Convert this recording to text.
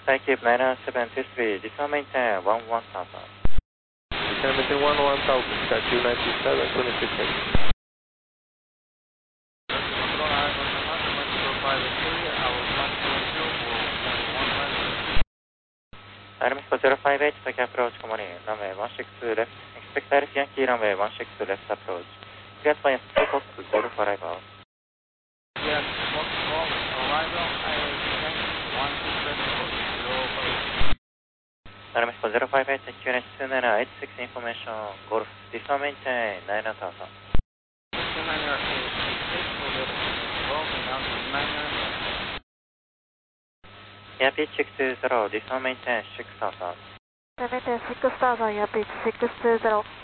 Skycube 90723, descend maintain 11,000. Descend maintain 11,000, Skycube 927, 26. Aeromexico 058, Tokyo approach, good morning. Runway 16 left, expect direct Yankee runway 16 left approach. Clear plane 2 Fox, Golf arrival. Yes, Fox, arrival, Yankee 16 left, Aeromexico 058, QNH 2986, information, Golf, descend maintain 9000. Yapi 620, descend maintain 6000. Maintain 6000, Yapi 620.